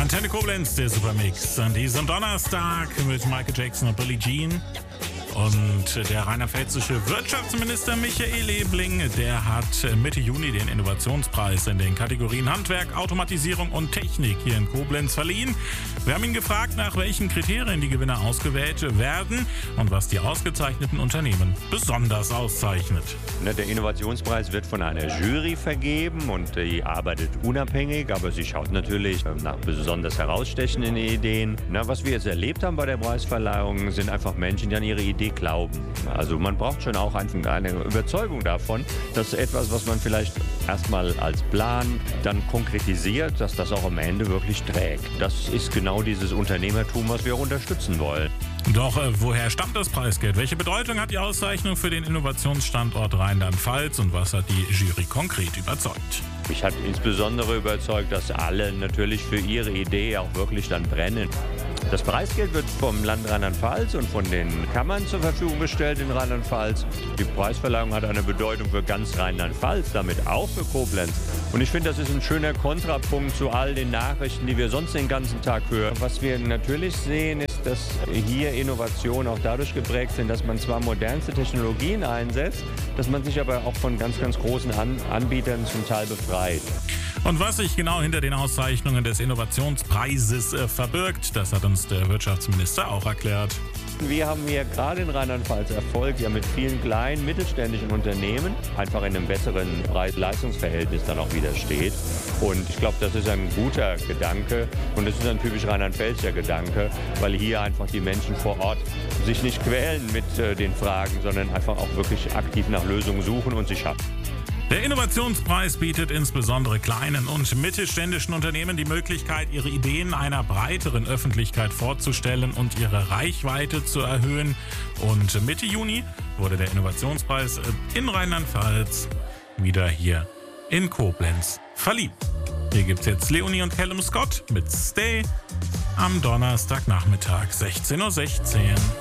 Antenne Koblenz, der Supermix an diesem Donnerstag mit Michael Jackson und Billie Jean. Und der rheinland-pfälzische Wirtschaftsminister Michael Ebling, der hat Mitte Juni den Innovationspreis in den Kategorien Handwerk, Automatisierung und Technik hier in Koblenz verliehen. Wir haben ihn gefragt, nach welchen Kriterien die Gewinner ausgewählt werden und was die ausgezeichneten Unternehmen besonders auszeichnet. Der Innovationspreis wird von einer Jury vergeben und die arbeitet unabhängig, aber sie schaut natürlich nach besonders herausstechenden Ideen. Was wir jetzt erlebt haben bei der Preisverleihung, sind einfach Menschen, die an ihre Idee glauben. Also man braucht schon auch einfach eine Überzeugung davon, dass etwas, was man vielleicht erstmal als Plan dann konkretisiert, dass das auch am Ende wirklich trägt. Das ist genau dieses Unternehmertum, was wir auch unterstützen wollen. Doch woher stammt das Preisgeld? Welche Bedeutung hat die Auszeichnung für den Innovationsstandort Rheinland-Pfalz und was hat die Jury konkret überzeugt? Mich hat insbesondere überzeugt, dass alle natürlich für ihre Idee auch wirklich dann brennen. Das Preisgeld wird vom Land Rheinland-Pfalz und von den Kammern zur Verfügung gestellt in Rheinland-Pfalz. Die Preisverleihung hat eine Bedeutung für ganz Rheinland-Pfalz, damit auch für Koblenz. Und ich finde, das ist ein schöner Kontrapunkt zu all den Nachrichten, die wir sonst den ganzen Tag hören. Was wir natürlich sehen, ist, dass hier Innovationen auch dadurch geprägt sind, dass man zwar modernste Technologien einsetzt, dass man sich aber auch von ganz, ganz großen Anbietern zum Teil befreit. Und was sich genau hinter den Auszeichnungen des Innovationspreises verbirgt, das hat uns der Wirtschaftsminister auch erklärt. Wir haben hier gerade in Rheinland-Pfalz Erfolg ja mit vielen kleinen, mittelständischen Unternehmen einfach in einem besseren Preis-Leistungs-Verhältnis dann auch wieder steht. Und ich glaube, das ist ein guter Gedanke und das ist ein typisch rheinland-pfälzischer Gedanke, weil hier einfach die Menschen vor Ort sich nicht quälen mit den Fragen, sondern einfach auch wirklich aktiv nach Lösungen suchen und sie schaffen. Der Innovationspreis bietet insbesondere kleinen und mittelständischen Unternehmen die Möglichkeit, ihre Ideen einer breiteren Öffentlichkeit vorzustellen und ihre Reichweite zu erhöhen. Und Mitte Juni wurde der Innovationspreis in Rheinland-Pfalz wieder hier in Koblenz verliehen. Hier gibt's jetzt Leonie und Callum Scott mit Stay am Donnerstagnachmittag 16:16 Uhr.